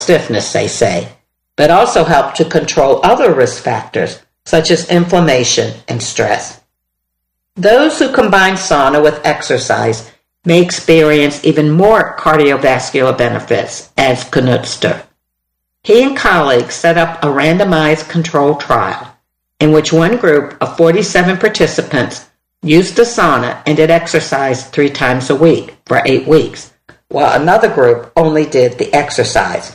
stiffness, they say, but also help to control other risk factors such as inflammation and stress. Those who combine sauna with exercise may experience even more cardiovascular benefits, adds Knuster. He and colleagues set up a randomized controlled trial in which one group of 47 participants used the sauna and did exercise 3 times a week for 8 weeks, while another group only did the exercise.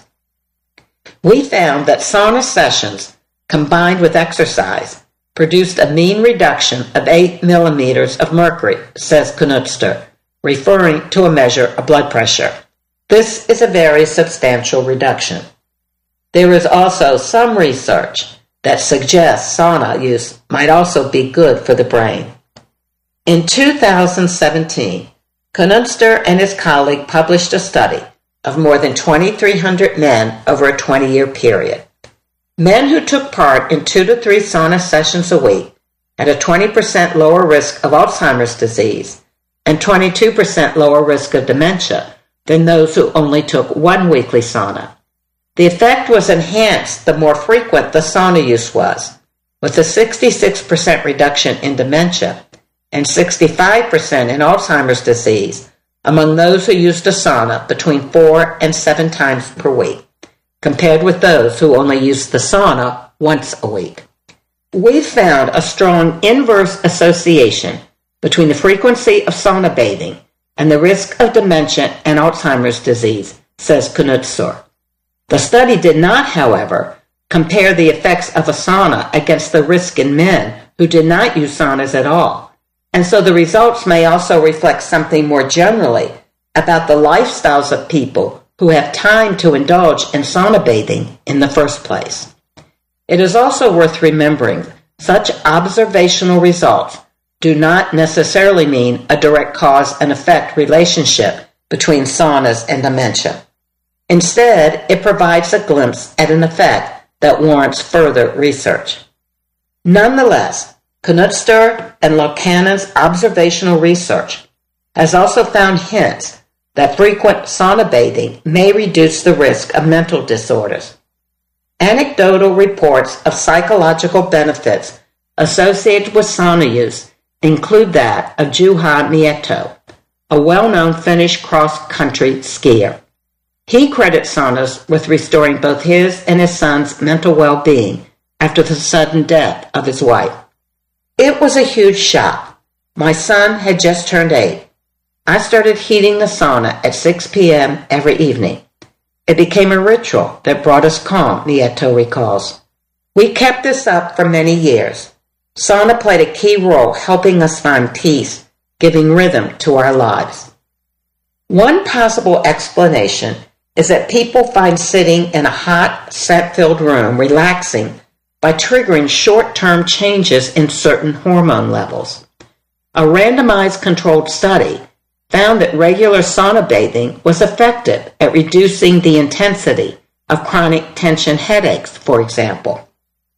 We found that sauna sessions combined with exercise produced a mean reduction of 8 millimeters of mercury, says Knuster, referring to a measure of blood pressure. This is a very substantial reduction. There is also some research that suggests sauna use might also be good for the brain. In 2017, Knuster and his colleague published a study of more than 2,300 men over a 20-year period. Men who took part in 2 to 3 sauna sessions a week had a 20% lower risk of Alzheimer's disease and 22% lower risk of dementia than those who only took 1 weekly sauna. The effect was enhanced the more frequent the sauna use was, with a 66% reduction in dementia and 65% in Alzheimer's disease among those who used a sauna between 4 and 7 times per week, compared with those who only used the sauna once a week. We found a strong inverse association between the frequency of sauna bathing and the risk of dementia and Alzheimer's disease, says Knuster. The study did not, however, compare the effects of a sauna against the risk in men who did not use saunas at all, and so the results may also reflect something more generally about the lifestyles of people who have time to indulge in sauna bathing in the first place. It is also worth remembering such observational results do not necessarily mean a direct cause and effect relationship between saunas and dementia. Instead, it provides a glimpse at an effect that warrants further research. Nonetheless, Knuster and Locannon's observational research has also found hints that frequent sauna bathing may reduce the risk of mental disorders. Anecdotal reports of psychological benefits associated with sauna use include that of Juha Mieto, a well-known Finnish cross-country skier. He credits saunas with restoring both his and his son's mental well-being after the sudden death of his wife. It was a huge shock. My son had just turned 8. I started heating the sauna at 6 p.m. every evening. It became a ritual that brought us calm, Mieto recalls. We kept this up for many years. Sauna played a key role helping us find peace, giving rhythm to our lives. One possible explanation is that people find sitting in a hot, scent-filled room relaxing by triggering short-term changes in certain hormone levels. A randomized controlled study found that regular sauna bathing was effective at reducing the intensity of chronic tension headaches, for example.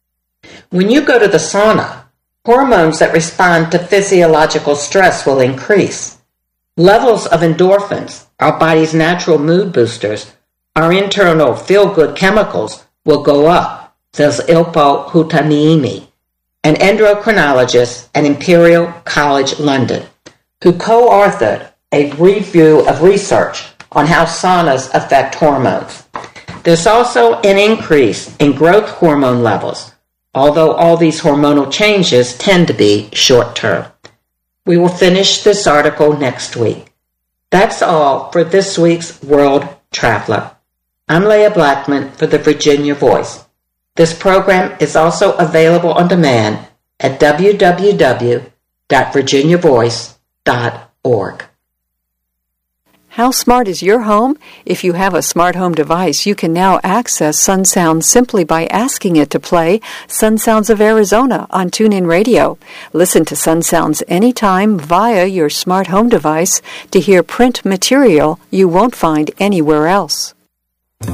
When you go to the sauna, hormones that respond to physiological stress will increase. Levels of endorphins, our body's natural mood boosters, our internal feel-good chemicals, will go up, says Ilpo Hutaniemi, an endocrinologist at Imperial College London, who co-authored a review of research on how saunas affect hormones. There's also an increase in growth hormone levels, although all these hormonal changes tend to be short-term. We will finish this article next week. That's all for this week's World Traveler. I'm Leah Blackman for the Virginia Voice. This program is also available on demand at www.virginiavoice.org. How smart is your home? If you have a smart home device, you can now access Sun Sounds simply by asking it to play Sun Sounds of Arizona on TuneIn Radio. Listen to Sun Sounds anytime via your smart home device to hear print material you won't find anywhere else.